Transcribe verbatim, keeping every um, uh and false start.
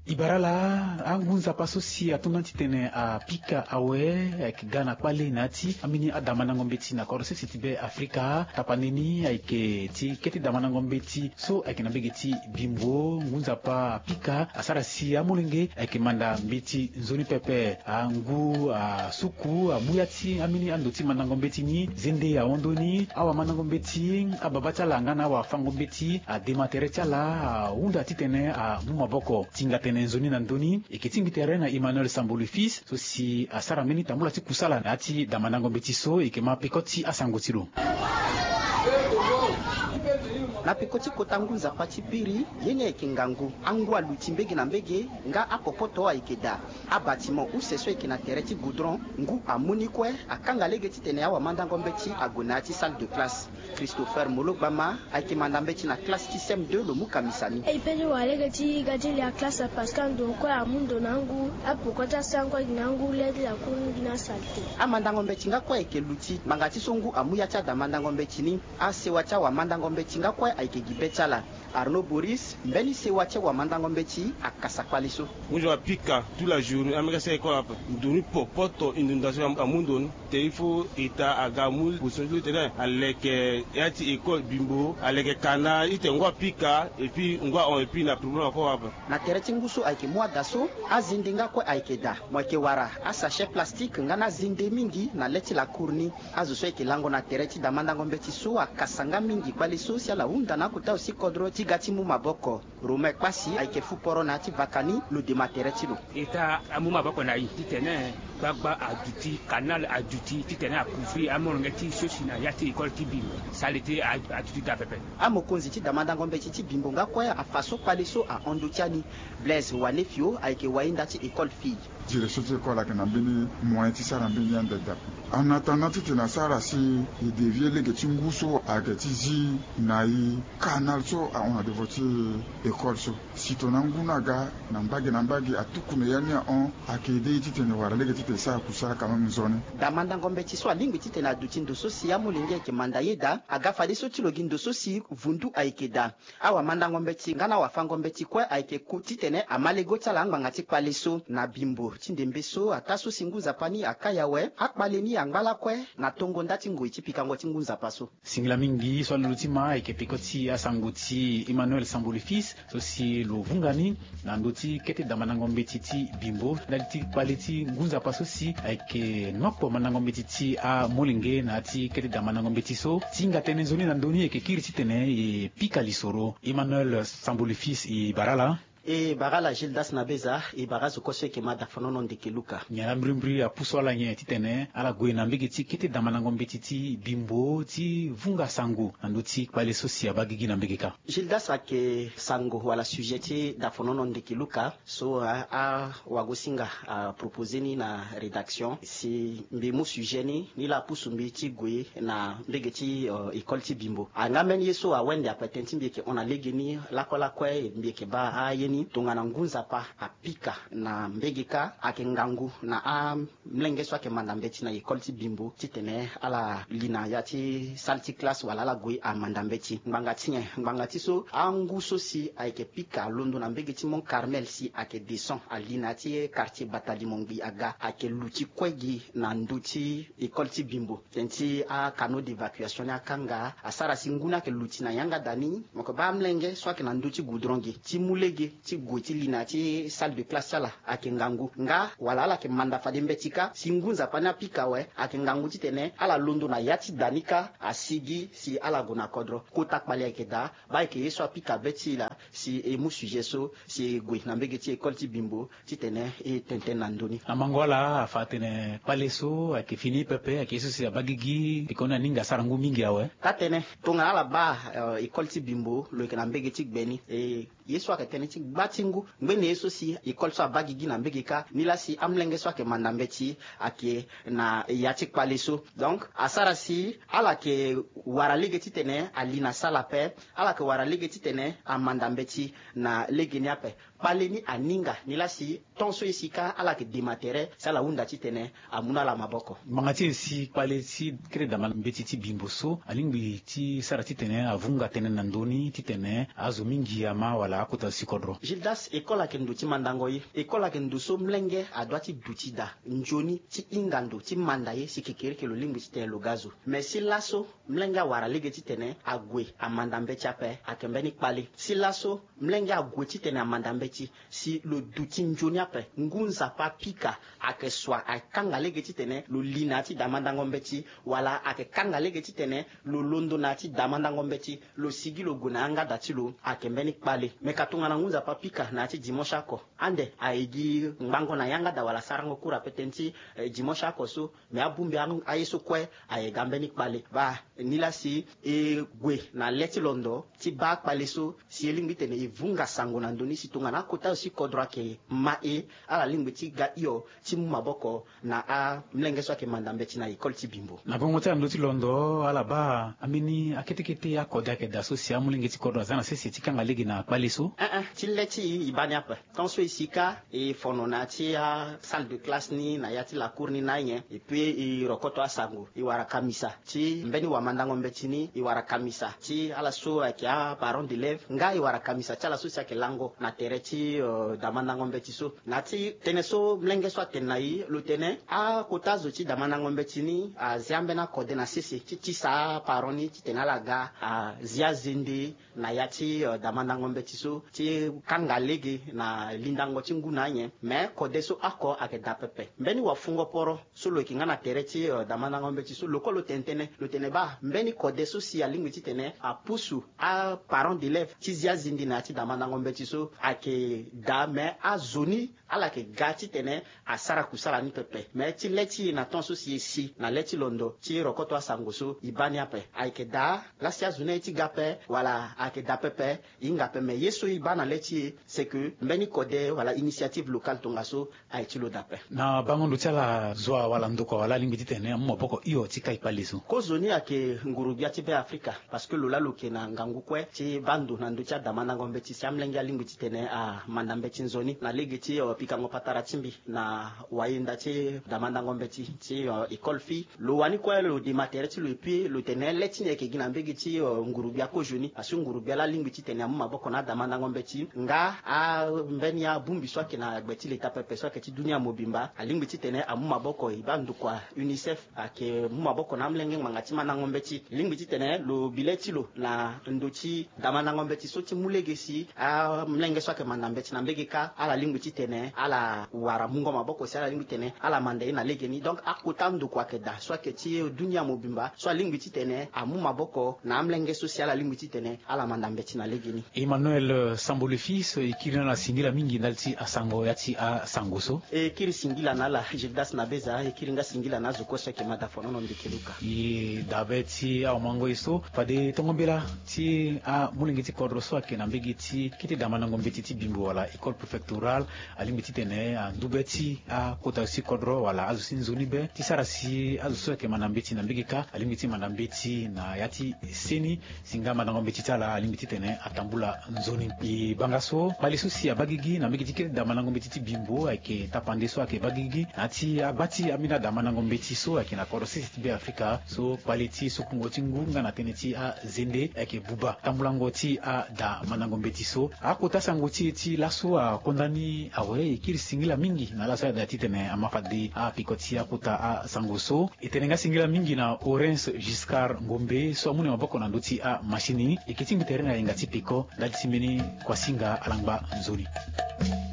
Ibarala angunza pasosi atunanti tene a pika awe kigana pale nati amini adamana ngombeti na korose sitibe Afrika tapaneni aike ti keti damana ngombeti so aike nabegeti bimbo ngunza pa pika asara si amulenge aike manda mbeti nzoni pepe angu a suku amuyati amini andoti manda ngombeti ni zende a ondoni awa manda ngombeti ababata la ngana wa fangombeti a dematere chala unda titene a mumaboko tinga nenzoni na ndoni eketingi terena Emmanuel Sambulu fils so si asara meni tambula ti kusala ati damanango betiso ekema pekoti asangotilo na pikoti kotangunza pati piri yenye ekingangu angwa luti mbege na mbege nga apopoto aikeda a bâtiment où c'est soit ekina tereti goudron ngu amuni kwe akanga lege titene awa mandango mbeti agonati salle de classe Christopher Molobama akimanda mbeti na classe T C M deux lo mukamisani e pele walege ti gadi la classe Pascal do ko amundo nangu apokota sango nangu lede la kunu na salte amandango mbeti nga kwa ekeluti mangati songu amuya cha damandango mbeti ni asewacha wa mandango mbeti nga kwa aike gibetala Arnaud Boris mbeni sewache wa mandango mbeti akasakwaliso unjo apika toute la journée ameka se ko apa nduri popoto inundation amundo te ifo eta agamul posonjo tena aleke yati école bimbo aleke kana ite ngwa pika et puis ngwa on et puis na problème ko apa na tereti ngusu aike mwa daso azindinga kwa aike da mwake wara asashe plastique ngana zinde mingi na leti la kurni azuso eke lango na tereti da mandango mbeti so akasanga mingi bali social la unda na kuta aussi kodro tigati mu maboko Rome kwasi aike fuporo na ti vakani lo de matereti lo eta amu maboko na iti tene gbagba aduti canal aduti titene akufri amorongeti sosina yati école tibimbo salite aduti da pepe amokonzi ti damandango mbeti ti bimbo nga kwa afaso paliso a ondotiani Blaise Wanefio aike wainda ti école fille direction de l'école qui n'a bini moyen ti sara bini ande da en attendant ti na sara si il devient le geti nguso a geti zi na i canal so a on a devoti école so si ton anguna ga na mbage na mbage atukune yani on akede ti tene wara le geti te sa kusara kama mzone damandango mbeti so alingi ti tene aduti ndo so si amulinge ke mandayeda agafa de so ti logi ndo so si vundu aikeda awa mandango mbeti ngana wa fango mbeti kwa aike kuti tene amalego tala nganga ti paleso na bimbo tindembe so ataso singuza pani akayawe akbaleni angala kwe na tongo ndati ngoi tipikango tingunza paso singla mingi so lutima eke pikoti asangoti Emmanuel Sambulu fils so si lo vungani na ndoti kete damanango mbeti ti bimbo ndati paleti ngunza paso si eke nokpo manango mbeti ti a molinge na ti kete damanango mbeti so tinga tene zoni na ndoni eke kiri titene e pika lisoro Emmanuel Sambulu fils i barala e bagala Gildas Nabeza e bagazo kose ke mada fonono ndeke luka nyala mbrimbri a pusola nye titene ala goina mbege ti kete damanango mbeti ti bimbo ti vunga sangu andoti kwale sosia bagigi na mbege ka Gildas ake sango wala sujet ti da fonono ndeke luka so a, a wagosinga a proposeni na rédaction si mbemu sujet ni ni la pusumbi ti gwe na mbege ti uh, école ti bimbo angamen yeso a wende apatenti mbeke ona legeni lakola kwe mbeke ba a yeni tongana ngunza pa apika na mbegeka ake ngangu na a mlenge so ake manda mbeti na école ti bimbo titene ala lina ya ti salti classe wala la gwe a manda mbeti ngbanga ti nye ngbanga ti so angu so si ake pika londo na mbege ti Mont Carmel si ake descend a lina ti quartier Batali Mongbi aga ake luti kwegi na nduti école ti bimbo tenti a canaux d'évacuation akanga asara singuna ke luti na yanga dani moko ba mlenge so ake na nduti goudrongi ti mulege ti goti lina ti salle de classe sala ake ngangu nga wala ala ke manda fade mbetika singunza pana pika we ake ngangu ti tene ala londo na yati danika asigi si ala gona kodro kota kpali ake da ba eke yeso apika beti la si e mu sujet so si gwe na mbege ti école ti bimbo ti tene e tenten na ndoni amangola afatene paleso ake fini pepe ake yeso si abagigi ikona ninga sarangu mingi awe tatene tonga ala ba uh, école ti bimbo lo ke na mbege ti gbeni e yeso ake tene ti batingu ngbe yeso si école so abagigi na mbege ka nila si amlenge so ake manda mbeti ake na yati paleso donc asara si ala ke wara lege ti tene ali na sala pe ala ke wara lege ti tene amanda mbeti na lege ni ape paleni aninga nila si tonso isika ala ke dematere sala unda ti tene amuna la maboko mangati si pale si kere damal mbeti ti bimbo so alingbi ti sara ti tene avunga tene na ndoni ti tene azo mingi ama wala wala akuta sikodro. Gildas ekola kendo ti mandango ye ekola kendo so mlenge adwa ti duti da njoni ti ingando ti manda ye si kekere ke lo lingwi ti tene lo gazo mais si laso mlenge awara lege ti tene agwe amanda mbe ti ape akembe ni kpale si laso mlenge agwe ti tene amanda mbe ti si lo duti njoni ape ngunza pa pika ake swa akanga lege ti tene lo lina ti damandango mbe ti wala ake kanga lege ti tene lo londo na ti damandango mbe ti lo sigi lo gona anga da ti lo akembe ni kpale me katunga na ngunza pa pika na ti dimoshako ande aigi mbango na yanga da wala sarango kura petenti eh, dimoshako so me abumbi ayeso kwe aye gambe ni kpale ba nila si e gwe na leti londo ti ba kpale so si elingi tene ivunga sango na ndoni si tunga na kota si kodra ke ma e ala lingwi ti ga iyo ti mu maboko na a mlenge so ke mandambe ti na ikol ti bimbo na bongo ti ando ti londo ala ba amini aketekete akoda ke da so si amulingi ti kodra zana sesi ti kanga legi na kpale so eh eh ti leti ibani apa ton so isika e fono na ti a salle de classe ni na ya ti la cour ni na yen et puis i rokoto asango i wara kamisa ti mbeni wa mandango mbetini i wara kamisa ti ala so ke a parents d'élèves nga i wara kamisa ti ala so sia ke lango na tere ti uh, damandango mbeti so na ti tene so mlenge so atene na ye lo tene a kota zo ti damandango mbetini a zia mbe na kode na sese ti ti sa parents ni ti tene ala ga a zia zende na ya ti uh, damandango mbeti so ti kanga lege na lindango ti ngu na yen me kode so ako ake da pepe mbeni wa fungo poro so lo kinga na tere ti uh, damandango mbeti so lo ko lo tentene lo tene ba mbeni kode so si alingwi ti tene a pusu a parents d'élèves ti zia zindi na ti damandango mbeti so ake da me a zoni ala ke ga ti tene a sara kusala ni pepe me ti leti na ton so si si na leti londo ti rokoto asango so ibani ape ake da la si azune ti gape wala ake da pepe inga pe me yeso ibana leti c'est que mbeni kode wala initiative locale tonga so a ti lo dape na bangondo ti ala zwa wala ndoko wala lingwi ti tene mo boko iyo ti kai pale so ko zoni ake ngurubia ti be afrika parce que lola loke na ngangu kwe ti bandu na ndo ti damandango mbe ti samlenge lingwi ti tene a mandambe ti nzoni na lege ti uh, pikango patara timbi na wayenda ti damandango mbe ti ti uh, école fi lo wani kwe lo de matériel ti lo et puis lo tene leti ne ke gina mbege ti uh, ngurubia ko joni parce que ngurubia la lingwi ti tene amu maboko na damandango mbe ti nga a mbeni a bumbi so ke na gbeti leta pepe so ke ti dunia mobimba a lingwi ti tene amu maboko ibandu kwa UNICEF ake mu maboko na mlenge mangati manango mbe ti lingwi ti tene lo bileti lo na ndo ti damandango mbe ti so ti mulege si a mlenge so ke mandambe ti na mbege ka ala lingwi ti tene ala wara mungo maboko si ala lingwi tene ala mande na lege ni donc akota ndo kwa ke da so ke ti dunia mobimba so lingwi ti tene amu maboko na mlenge so si ala lingwi ti tene ala mandambe ti na lege ni Emmanuel Sambo le fils ikirina na singila mingi ndalti asango yati a sango so e kiri singila na la Gildas na beza e kiri nga singila na zuko so ke madafono no ndikeluka i dabeti a mango iso pade tongombela ti a mulingi ti kodro so ke na mbegi ti kiti damandango mbeti ti bimbo wala école préfectorale alingi ti tene a ndubeti a kota si kodro wala azu si nzoni be ti sara si azu so ke manambeti na mbegi ka alingi ti manambeti na yati seni singa mandango mbeti tala alingi ti tene atambula nzoni i bangaso pali so si abagigi na mbegi ti kiti damandango mbeti ti bimbo ake tapande so ake bagigi na ti abati amina damandango mbeti so ake na kodro sisi ti be afrika so pali ti sukungo ti ngunga na tene ti a zende ake buba tambulango ti a damandango mbeti so akota sango ti ti laso a kondani awe ikiri singila mingi na laso da ti tene amafade a pikoti akota a sango so itenenga singila mingi na Orense Giscard Ngombe so amune maboko na ndoti a machine ikiti miterena inga ti piko dati simeni kwa singa alangba nzoni.